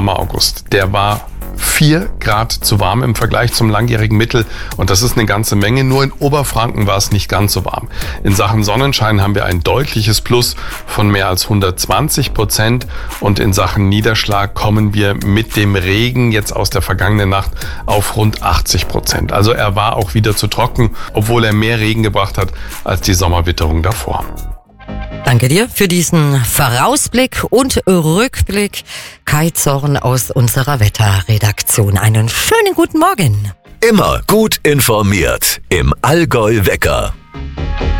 Sommer-August, der war 4 Grad zu warm im Vergleich zum langjährigen Mittel und das ist eine ganze Menge. Nur in Oberfranken war es nicht ganz so warm. In Sachen Sonnenschein haben wir ein deutliches Plus von mehr als 120% und in Sachen Niederschlag kommen wir mit dem Regen jetzt aus der vergangenen Nacht auf rund 80%. Also er war auch wieder zu trocken, obwohl er mehr Regen gebracht hat als die Sommerwitterung davor. Danke dir für diesen Vorausblick und Rückblick. Kai Zorn aus unserer Wetterredaktion. Einen schönen guten Morgen. Immer gut informiert im Allgäu Wecker.